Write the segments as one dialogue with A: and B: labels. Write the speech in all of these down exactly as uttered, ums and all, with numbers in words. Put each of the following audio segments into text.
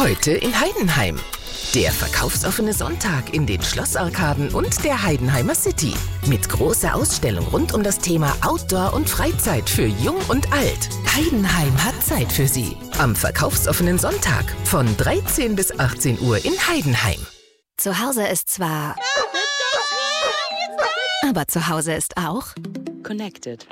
A: Heute in Heidenheim. Der verkaufsoffene Sonntag in den Schlossarkaden und der Heidenheimer City. Mit großer Ausstellung rund um das Thema Outdoor und Freizeit für Jung und Alt. Heidenheim hat Zeit für Sie. Am verkaufsoffenen Sonntag von dreizehn bis achtzehn Uhr in Heidenheim.
B: Zu Hause ist zwar... Aber zu Hause ist auch...
C: Connected.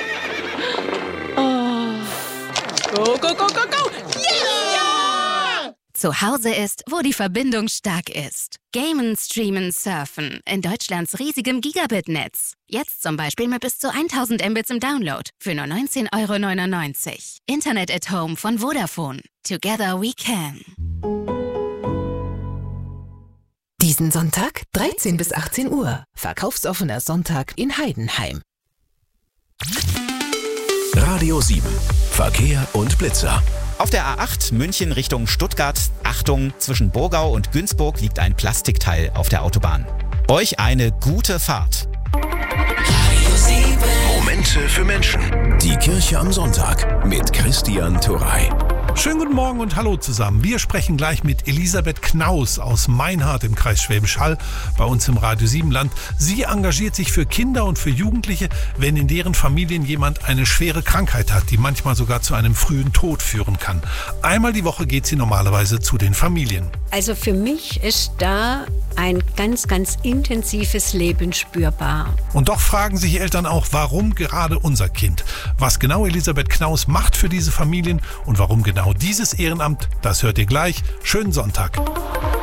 C: Oh. Go, go, go, go, go! Yeah!
B: Zu Hause ist, wo die Verbindung stark ist. Gamen, streamen, surfen. In Deutschlands riesigem Gigabit-Netz. Jetzt zum Beispiel mit bis zu tausend Mbits im Download. Für nur neunzehn Euro neunundneunzig. Internet at Home von Vodafone. Together we can.
A: Diesen Sonntag dreizehn bis achtzehn Uhr. Verkaufsoffener Sonntag in Heidenheim.
D: Radio sieben. Verkehr und Blitzer.
E: Auf der A acht München Richtung Stuttgart. Achtung, zwischen Burgau und Günzburg liegt ein Plastikteil auf der Autobahn. Euch eine gute Fahrt.
D: Momente für Menschen. Die Kirche am Sonntag mit Christian Turrey.
F: Schönen guten Morgen und hallo zusammen. Wir sprechen gleich mit Elisabeth Knaus aus Meinhardt im Kreis Schwäbisch Hall bei uns im Radio sieben Land. Sie engagiert sich für Kinder und für Jugendliche, wenn in deren Familien jemand eine schwere Krankheit hat, die manchmal sogar zu einem frühen Tod führen kann. Einmal die Woche geht sie normalerweise zu den Familien.
G: Also für mich ist da ein ganz, ganz intensives Leben spürbar.
F: Und doch fragen sich Eltern auch, warum gerade unser Kind? Was genau Elisabeth Knaus macht für diese Familien und warum genau dieses Ehrenamt, das hört ihr gleich. Schönen Sonntag.